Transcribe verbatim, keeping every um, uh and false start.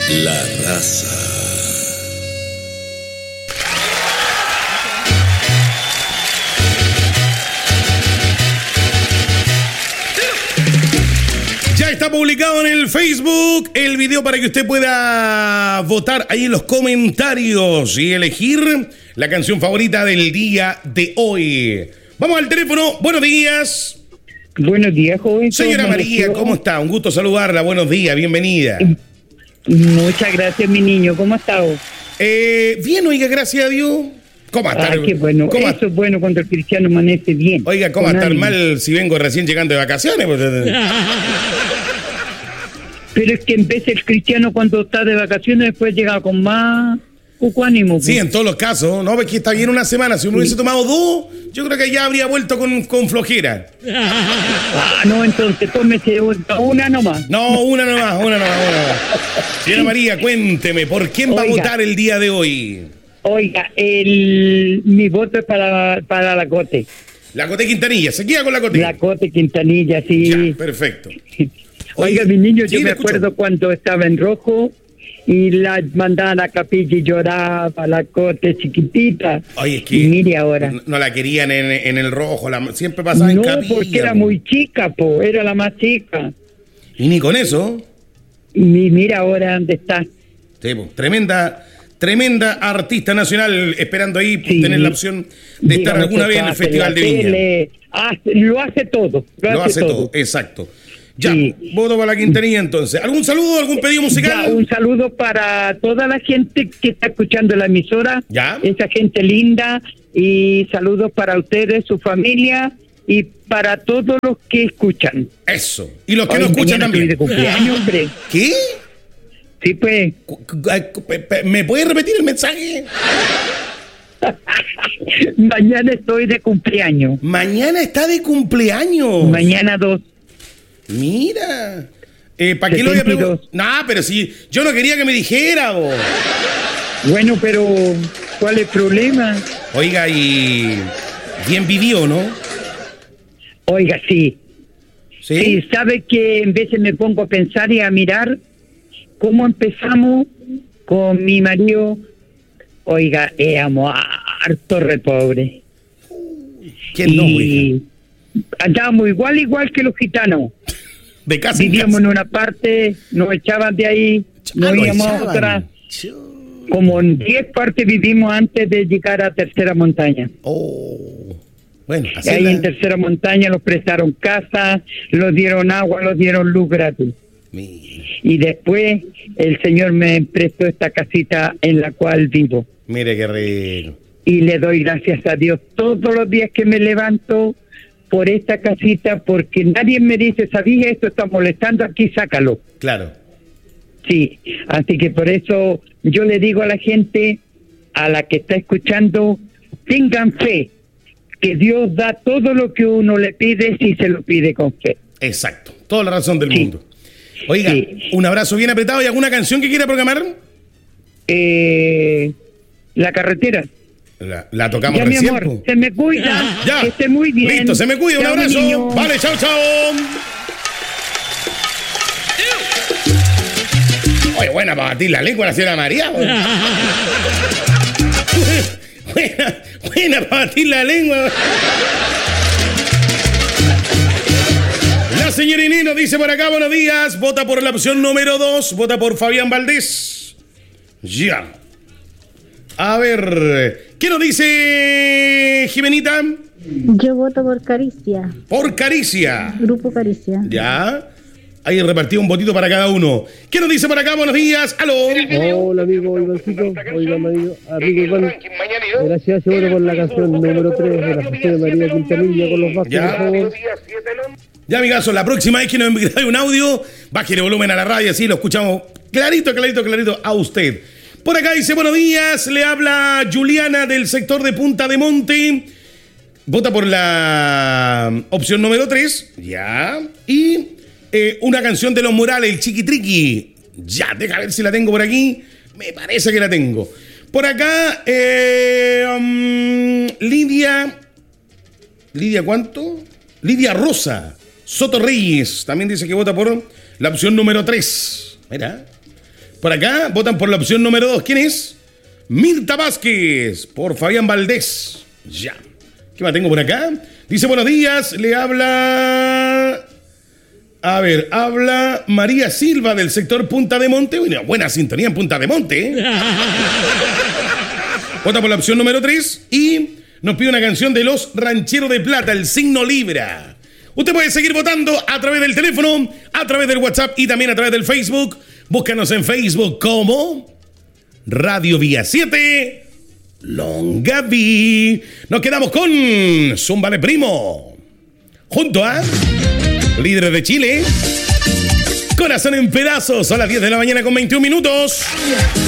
La Raza. Ya está publicado en el Facebook el video para que usted pueda votar ahí en los comentarios y elegir la canción favorita del día de hoy. Vamos al teléfono. Buenos días. Buenos días, joven. Señora María, ¿cómo está? Un gusto saludarla. Buenos días, bienvenida. Muchas gracias, mi niño. ¿Cómo está vos? Eh, bien, oiga, gracias a Dios. ¿Cómo va a estar? Ah, qué bueno. ¿Cómo Eso a... es bueno cuando el cristiano amanece bien. Oiga, ¿cómo va a estar ánimo. Mal si vengo recién llegando de vacaciones? Pero es que en vez el cristiano cuando está de vacaciones después llega con más poco ánimo. Sí, en todos los casos. No, ves que está bien una semana. Si uno sí. hubiese tomado dos, yo creo que ya habría vuelto con, con flojera. Ah, no, entonces tómese una nomás. No, una nomás, una nomás, una nomás. Señora María, cuénteme, ¿por quién Oiga. va a votar el día de hoy? Oiga, el, mi voto es para, para la Cote. La Cote Quintanilla, ¿se queda con la Cote? La Cote Quintanilla, sí. Ya, perfecto. Oiga, mi niño, sí, yo me acuerdo cuando estaba en rojo y la mandaban a capilla y lloraba, la Cote chiquitita. Oye, es que y mire ahora. No, no la querían en, en el rojo, la, siempre pasaba no, en capilla. No, porque era po. muy chica, po, era la más chica. Y ni con eso. Y mira ahora dónde está. Sí, po, tremenda... Tremenda artista nacional, esperando ahí sí, tener la opción de estar alguna vez en el Festival de Viña. Hace, lo hace todo. Lo, lo hace, hace todo. todo, exacto. Ya, sí. Voto para la Quintanilla entonces. ¿Algún saludo, algún pedido musical? Ya, un saludo para toda la gente que está escuchando la emisora. Ya. Esa gente linda. Y saludos para ustedes, su familia y para todos los que escuchan. Eso. Y los que Hoy no escuchan también. De cumpleaños, hombre. ¿Qué? Sí, pues. ¿Me puede repetir el mensaje? Mañana estoy de cumpleaños. Mañana está de cumpleaños. Mañana dos. Mira. Eh, ¿Para qué lo voy a preguntar? No, pero si yo no quería que me dijera, vos. Bueno, pero ¿cuál es el problema? Oiga, y bien vivió, ¿no? Oiga, sí. Sí. Sí, sabe que en veces me pongo a pensar y a mirar cómo empezamos con mi marido. Oiga, éramos harto re pobre. ¿Quién no, y andábamos igual, igual que los gitanos. De casa Vivíamos en, en una parte, nos echaban de ahí, nos ah, íbamos a otra. Como en diez partes vivimos antes de llegar a Tercera Montaña. Oh, bueno. Así ahí la... en Tercera Montaña nos prestaron casa, nos dieron agua, nos dieron luz gratis. Mira. Y después el Señor me prestó esta casita en la cual vivo. Mire qué rico. Y le doy gracias a Dios todos los días que me levanto por esta casita, porque nadie me dice, ¿sabías esto está molestando? Aquí, sácalo. Claro. Sí, así que por eso yo le digo a la gente, a la que está escuchando, tengan fe, que Dios da todo lo que uno le pide si se lo pide con fe. Exacto, toda la razón del sí. mundo. Oiga, sí. Un abrazo bien apretado. ¿Y alguna canción que quiera programar? Eh, la carretera. La, la tocamos ya, recién. Mi amor, se me cuida. Ya. Que esté muy bien. Listo, se me cuida. Un abrazo. Niño. Vale, chao, chao. Oye, buena para batir la lengua la señora María. Buena, buena, buena para batir la lengua. La señora Inés nos dice por acá, buenos días, vota por la opción número dos, vota por Fabián Valdés. Ya. A ver, ¿qué nos dice Jimenita? Yo voto por Caricia. Por Caricia. Grupo Caricia. Ya. Ahí repartido un votito para cada uno. ¿Qué nos dice por acá? Buenos días. ¡Aló! Hola, amigo Ivancito. Oiga, amigo, amigo Iván. Gracias, yo voto por la canción número tres de la José de María Quintanilla con los Vázquez, ya. Por favor. Ya, amigazo, la próxima vez que nos envíe un audio, baje el volumen a la radio, así lo escuchamos clarito, clarito, clarito a usted. Por acá dice, buenos días, le habla Juliana del sector de Punta de Monte. Vota por la opción número tres. Ya. Y eh, una canción de Los Morales, el Chiqui Triqui. Ya, deja ver si la tengo por aquí. Me parece que la tengo. Por acá, eh, um, Lidia. ¿Lidia cuánto? Lidia Rosa Soto Reyes. También dice que vota por la opción número tres. Mira. Por acá votan por la opción número dos. ¿Quién es? Mirta Vázquez, por Fabián Valdés. Ya. ¿Qué más tengo por acá? Dice, buenos días, le habla... A ver, habla María Silva del sector Punta de Monte. Bueno, buena sintonía en Punta de Monte, ¿eh? Vota por la opción número tres y nos pide una canción de Los Rancheros de Plata, El Signo Libra. Usted puede seguir votando a través del teléfono, a través del WhatsApp y también a través del Facebook. Búscanos en Facebook como Radio Vía siete Longaví. Nos quedamos con Zúmbale Primo, junto a Líderes de Chile, Corazón en Pedazos. Son las diez de la mañana con veintiún minutos.